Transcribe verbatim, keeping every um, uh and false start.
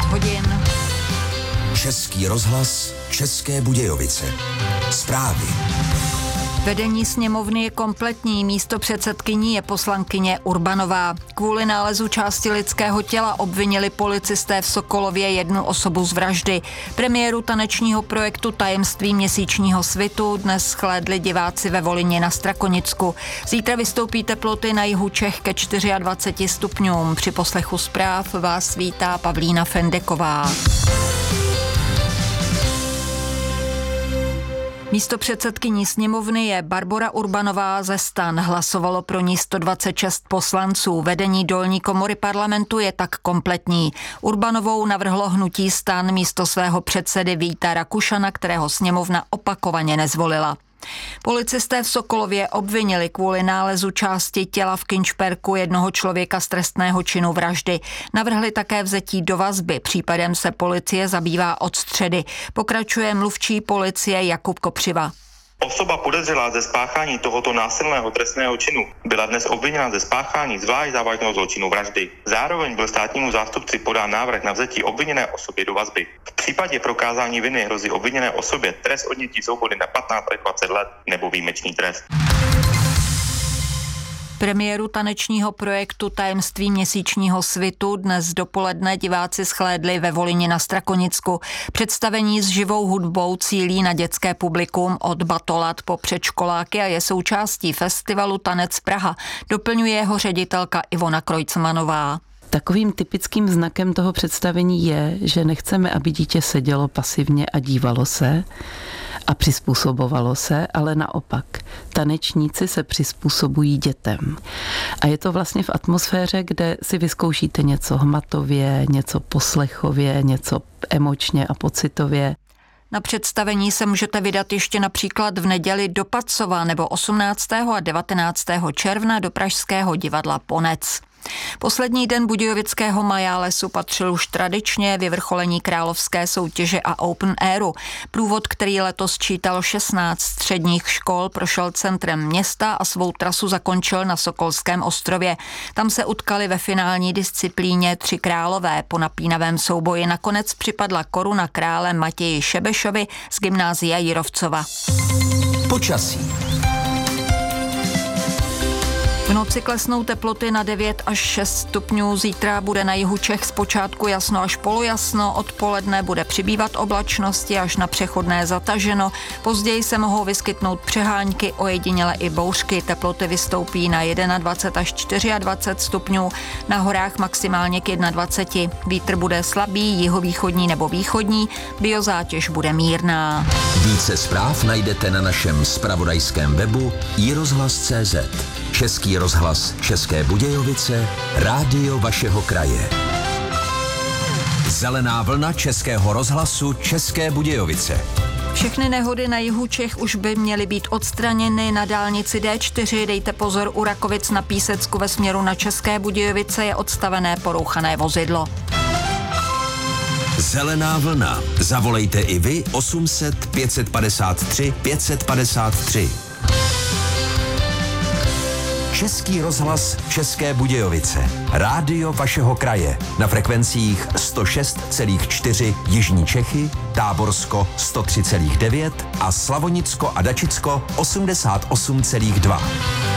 hodin. Český rozhlas, České Budějovice. Zprávy. Vedení sněmovny je kompletní, místopředsedkyní je poslankyně Urbanová. Kvůli nálezu části lidského těla obvinili policisté v Sokolově jednu osobu z vraždy. Premiéru tanečního projektu Tajemství měsíčního svitu dnes shlédli diváci ve Volyni na Strakonicku. Zítra vystoupí teploty na jihu Čech ke dvaceti čtyřem stupňům. Při poslechu zpráv vás vítá Pavlína Fendeková. Místopředsedkyní sněmovny je Barbora Urbanová ze STAN. Hlasovalo pro ní sto dvacet šest poslanců. Vedení dolní komory parlamentu je tak kompletní. Urbanovou navrhlo hnutí STAN místo svého předsedy Víta Rakušana, kterého sněmovna opakovaně nezvolila. Policisté v Sokolově obvinili kvůli nálezu části těla v Kynčperku jednoho člověka z trestného činu vraždy. Navrhli také vzetí do vazby. Případem se policie zabývá od středy. Pokračuje mluvčí policie Jakub Kopřiva. Osoba podezřelá ze spáchání tohoto násilného trestného činu byla dnes obviněna ze spáchání zvlášť závažného zločinu vraždy. Zároveň byl státnímu zástupci podán návrh na vzetí obviněné osobě do vazby. V případě prokázání viny hrozí obviněné osobě trest odnětí svobody na patnáct až dvacet let nebo výjimečný trest. Premiéru tanečního projektu Tajemství měsíčního svitu dnes dopoledne diváci shlédli ve Volyni na Strakonicku. Představení s živou hudbou cílí na dětské publikum od batolat po předškoláky a je součástí festivalu Tanec Praha, doplňuje jeho ředitelka Ivona Krojcmanová. Takovým typickým znakem toho představení je, že nechceme, aby dítě sedělo pasivně a dívalo se a přizpůsobovalo se, ale naopak. Tanečníci se přizpůsobují dětem. A je to vlastně v atmosféře, kde si vyzkoušíte něco hmatově, něco poslechově, něco emočně a pocitově. Na představení se můžete vydat ještě například v neděli do Pacova nebo osmnáctého a devatenáctého června do pražského divadla Ponec. Poslední den budějovického Majálesu patřil už tradičně vyvrcholení královské soutěže a Open Airu. Průvod, který letos čítal šestnáct středních škol, prošel centrem města a svou trasu zakončil na Sokolském ostrově. Tam se utkali ve finální disciplíně tři králové. Po napínavém souboji nakonec připadla koruna krále Matěji Šebešovi z gymnázia Jirovcova. Počasí. V noci klesnou teploty na devět až šest stupňů, zítra bude na jihu Čech zpočátku jasno až polojasno, odpoledne bude přibývat oblačnosti až na přechodné zataženo, později se mohou vyskytnout přehánky, ojediněle i bouřky, teploty vystoupí na dvacet jedna až dvacet čtyři stupňů, na horách maximálně k dvaceti jedné, vítr bude slabý, jihovýchodní nebo východní, biozátěž bude mírná. Více zpráv najdete na našem zpravodajském webu i rozhlas tečka cé zet. Český rozhlas České Budějovice, rádio vašeho kraje. Zelená vlna Českého rozhlasu České Budějovice. Všechny nehody na jihu Čech už by měly být odstraněny. Na dálnici dé čtyři dejte pozor u Rakovic na Písecku ve směru na České Budějovice je odstavené porouchané vozidlo. Zelená vlna. Zavolejte i vy osm set pět set padesát tři pět set padesát tři. Český rozhlas České Budějovice. Rádio vašeho kraje. Na frekvencích sto šest celá čtyři Jižní Čechy, Táborsko sto tři celá devět a Slavonicko a Dačicko osmdesát osm celá dva.